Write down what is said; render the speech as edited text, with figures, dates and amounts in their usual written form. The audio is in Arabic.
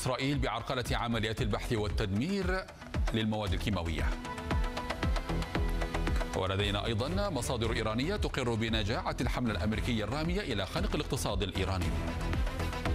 إسرائيل بعرقلة عمليات البحث والتدمير للمواد الكيماوية. ولدينا أيضا مصادر إيرانية تقر بنجاعة الحملة الأمريكية الرامية إلى خنق الاقتصاد الإيراني.